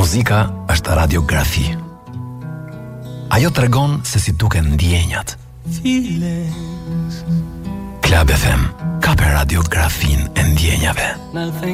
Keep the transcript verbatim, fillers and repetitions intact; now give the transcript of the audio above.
Muzika është radiografi. Ajo tregon se si duken ndjenjat. Club F M ka për radiografin e ndjenjave.